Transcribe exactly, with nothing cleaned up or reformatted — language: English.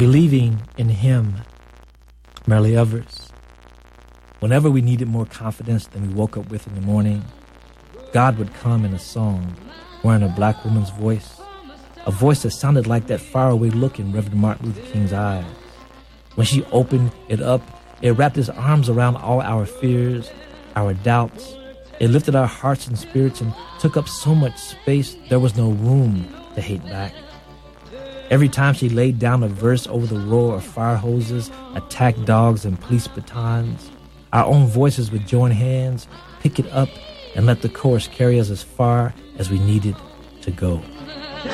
believing in him, Myrlie Evers. Whenever we needed more confidence than we woke up with in the morning, God would come in a song, wearing a black woman's voice, a voice that sounded like that faraway look in Reverend Martin Luther King's eyes. When she opened it up, it wrapped its arms around all our fears, our doubts. It lifted our hearts and spirits and took up so much space there was no room to hate back. Every time she laid down a verse over the roar of fire hoses, attack dogs, and police batons, our own voices would join hands, pick it up, and let the chorus carry us as far as we needed to go.